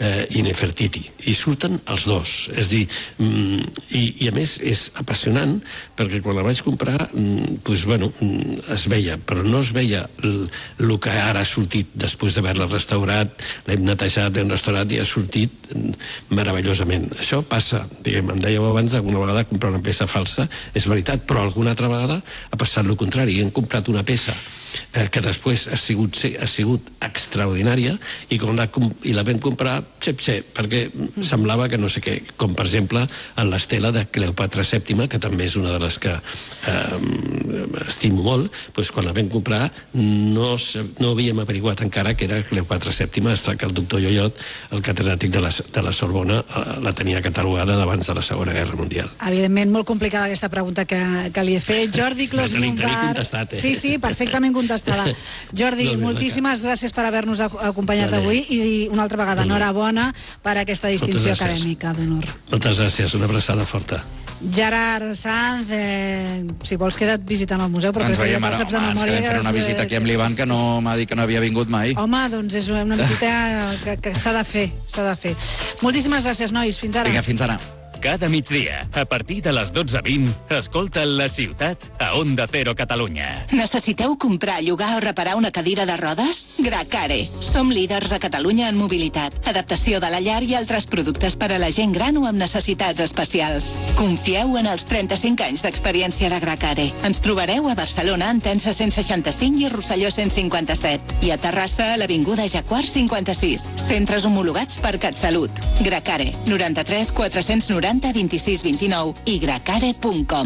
i Nefertiti, i surten els dos. És a dir, i a més és apassionant, perquè quan la vaig comprar es veia, però no es veia el que ara ha sortit després d'haver-la restaurat, l'hem netejat, l'hem restaurat i ha sortit meravellosament. Això passa, em dèieu abans, alguna vegada comprar una peça falsa, és veritat, però alguna altra vegada ha passat el contrari, hem comprat una peça que després ha sigut extraordinària i la vam comprar perquè semblava que no sé què, com per exemple en l'estela de Cleopatra VII, que també és una de les que estimo molt, doncs quan la vam comprar no havíem averiguat encara que era Cleopatra VII, hasta que el doctor Yoyot, el catedràtic de la Sorbona, la tenia catalogada d'abans de la Segona Guerra Mundial. Evidentment, molt complicada aquesta pregunta que li he fet. Jordi Clos Te l'he contestat, Sí, perfectament contestada. Jordi, moltíssimes gràcies per haver-nos acompanyat avui i una altra vegada, enhorabona per aquesta distinció acadèmica d'honor. Moltes gràcies, una abraçada forta. Gerard Sanz, si vols queda't visitant el museu, però ens veiem ara, ens quedem fent una visita aquí amb l'Ivan, que no m'ha dit que no havia vingut mai. Home, doncs és una visita que s'ha de fer, Moltíssimes gràcies, nois, fins ara. Vinga, fins ara. Cada migdia, a partir de les 12:20, escolta La Ciutat a Onda Cero Catalunya. Necessiteu comprar, llogar o reparar una cadira de rodes? Gracare. Som líders a Catalunya en mobilitat, adaptació de la llar i altres productes per a la gent gran o amb necessitats especials. Confieu en els 35 anys d'experiència de Gracare. Ens trobareu a Barcelona, Entença 165 i Rosselló 157. I a Terrassa, a l'Avinguda Jaguar 56. Centres homologats per CatSalut. Gracare, 93 490 26 29 i gracare.com.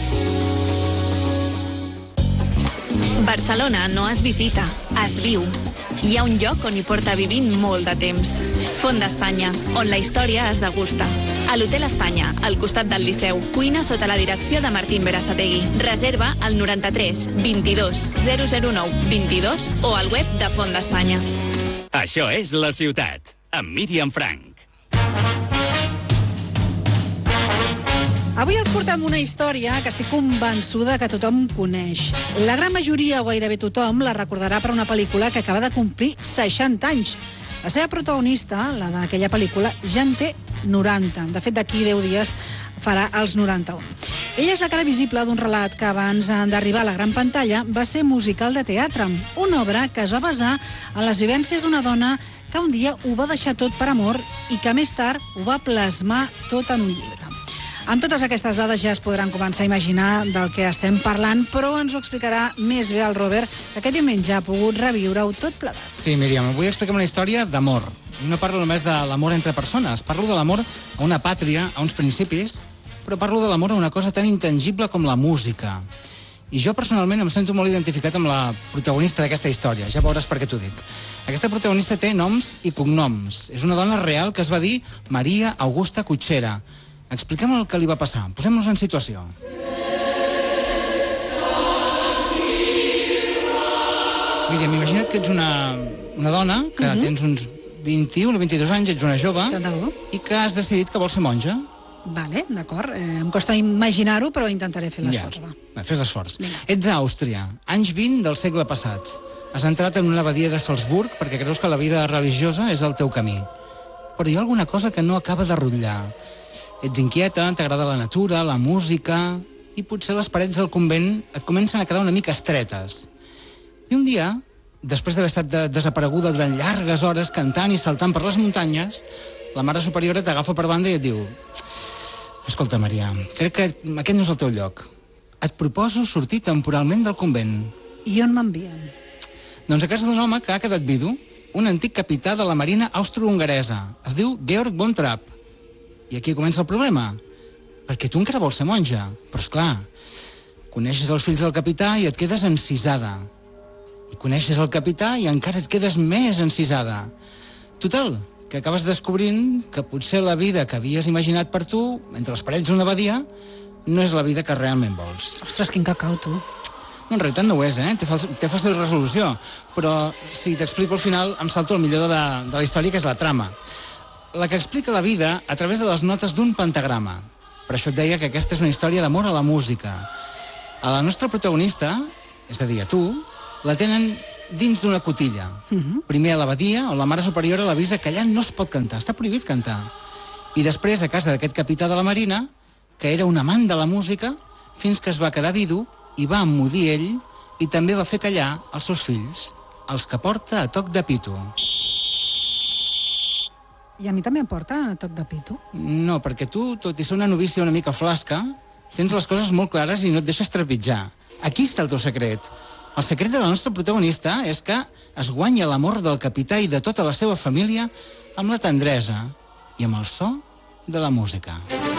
Barcelona no es visita, es viu. Hi ha un lloc on hi porta vivint molt de temps. Font d'Espanya, on la història es degusta. A l'Hotel Espanya, al costat del Liceu. Cuina sota la direcció de Martín Berasategui. Reserva al 93 22 009 22 o al web de Font d'Espanya. Això és La Ciutat, amb Míriam Frank. Avui els portem una història que estic convençuda que tothom coneix. La gran majoria, o gairebé tothom, la recordarà per una pel·lícula que acaba de complir 60 anys. La seva protagonista, la d'aquella pel·lícula, ja en té 90. De fet, d'aquí 10 dies farà els 91. Ella és la cara visible d'un relat que abans d'arribar a la gran pantalla va ser musical de teatre, una obra que es va basar en les vivències d'una dona que un dia ho va deixar tot per amor i que més tard ho va plasmar tot en un llibre. Amb totes aquestes dades ja es podran començar a imaginar del que estem parlant, però ens ho explicarà més bé el Robert, que aquest diumenge ha pogut reviure-ho tot plegat. Sí, Míriam, avui expliquem una història d'amor. I no parlo només de l'amor entre persones, parlo de l'amor a una pàtria, a uns principis, però parlo de l'amor a una cosa tan intangible com la música. I jo personalment em sento molt identificat amb la protagonista d'aquesta història, ja veuràs per què t'ho dic. Aquesta protagonista té noms i cognoms. És una dona real que es va dir Maria Augusta Cutxera. Expliquem el que li va passar. Posem-nos en situació. Míriam, imagina't que ets una dona, que tens uns 21 o 22 anys, ets una jove, i que has decidit que vols ser monja. Vale, d'acord. Em costa imaginar-ho, però intentaré fer l'esforç. Va, fes l'esforç. Ets a Àustria, anys 20 del segle passat. Has entrat en una abadia de Salzburg perquè creus que la vida religiosa és el teu camí. Però hi ha alguna cosa que no acaba de rutllar. Ets inquieta, t'agrada la natura, la música, i potser les parets del convent et comencen a quedar una mica estretes. I un dia, després d'haver estat desapareguda durant llargues hores cantant i saltant per les muntanyes, la Mare Superiora t'agafa per banda i et diu: escolta, Maria, crec que aquest no és el teu lloc. Et proposo sortir temporalment del convent. I on m'envien? Doncs a casa d'un home que ha quedat vidu, un antic capità de la marina austro-hongaresa. Es diu Georg von Trapp. I aquí comença el problema, perquè tu encara vols ser monja, però esclar, coneixes els fills del capità i et quedes encisada. I coneixes el capità i encara et quedes més encisada. Total, que acabes descobrint que potser la vida que havies imaginat per tu, entre les parets d'una abadia, no és la vida que realment vols. Ostres, quin cacau, tu. No, en realitat no ho és, té fàcil resolució, però si t'explico al final em salto el millor de la història, que és la trama. La que explica la vida a través de les notes d'un pentagrama. Per això et deia que aquesta és una història d'amor a la música. A la nostra protagonista, és a dir, a tu, la tenen dins d'una cotilla. Primer a l'abadia, on la mare superiora l'avisa que allà no es pot cantar, està prohibit cantar. I després a casa d'aquest capità de la Marina, que era un amant de la música, fins que es va quedar vidu i va emmudir ell i també va fer callar els seus fills, els que porta a toc de pito. I a mi també em porta a toc de pito. No, perquè tu, tot i ser una novícia una mica flasca, tens les coses molt clares i no et deixes trepitjar. Aquí està el teu secret. El secret de la nostra protagonista és que es guanya l'amor del capità i de tota la seva família amb la tendresa i amb el so de la música.